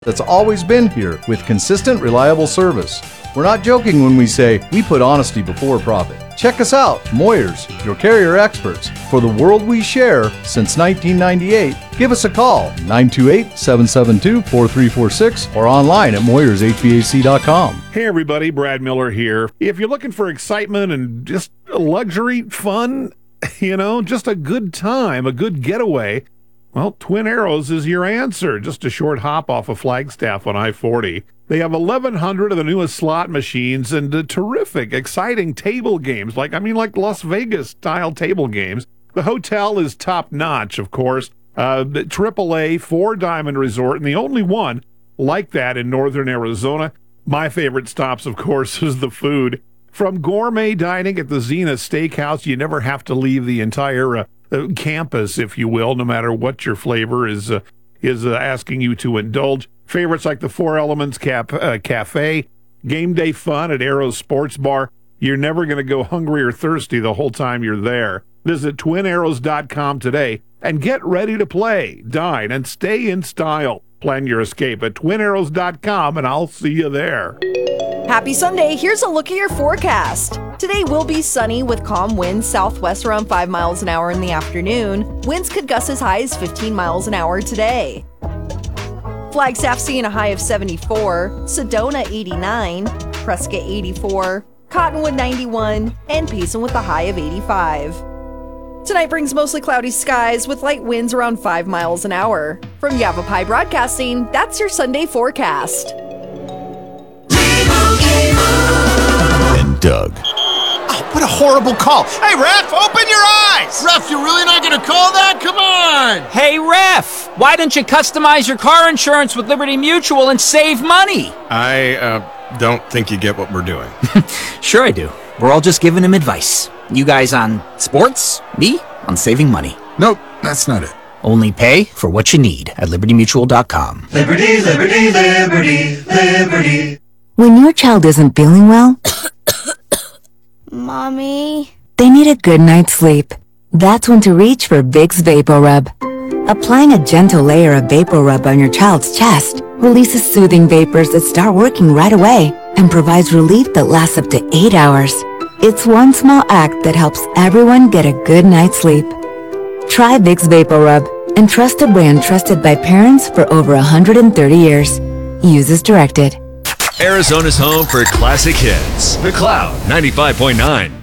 that's always been here with consistent, reliable service. We're not joking when we say we put honesty before profit. Check us out, Moyers, your carrier experts. For the world we share since 1998, give us a call, 928-772-4346 or online at MoyersHVAC.com. Hey everybody, Brad Miller here. If you're looking for excitement and just luxury, fun, just a good time, a good getaway, well, Twin Arrows is your answer. Just a short hop off of Flagstaff on I-40. They have 1,100 of the newest slot machines and terrific, exciting table games, like Las Vegas-style table games. The hotel is top-notch, of course. The AAA four-diamond resort, and the only one like that in northern Arizona. My favorite stops, of course, is the food. From gourmet dining at the Zenith Steakhouse, you never have to leave the entire campus, if you will, no matter what your flavor is asking you to indulge. Favorites like the Four Elements Cafe, game day fun at Arrows Sports Bar. You're never going to go hungry or thirsty the whole time you're there. Visit twinarrows.com today and get ready to play, dine, and stay in style. Plan your escape at twinarrows.com, and I'll see you there. Happy Sunday. Here's a look at your forecast. Today will be sunny with calm winds southwest around 5 miles an hour in the afternoon. Winds could gust as high as 15 miles an hour today. Flagstaff seeing a high of 74, Sedona 89, Prescott 84, Cottonwood 91, and Payson with a high of 85. Tonight brings mostly cloudy skies with light winds around 5 miles an hour. From Yavapai Broadcasting, that's your Sunday forecast. And Doug. Oh, what a horrible call. Hey, ref, open your eyes! Ref, you're really not going to call that? Come on! Hey, ref, why don't you customize your car insurance with Liberty Mutual and save money? I don't think you get what we're doing. Sure I do. We're all just giving him advice. You guys on sports, me on saving money. Nope, that's not it. Only pay for what you need at libertymutual.com. Liberty, liberty, liberty, liberty. When your child isn't feeling well, Mommy, they need a good night's sleep. That's when to reach for Vicks VapoRub. Applying a gentle layer of VapoRub on your child's chest releases soothing vapors that start working right away and provides relief that lasts up to 8 hours. It's one small act that helps everyone get a good night's sleep. Try Vicks VapoRub, entrusted by parents for over 130 years. Use as directed. Arizona's home for classic hits. The Cloud 95.9.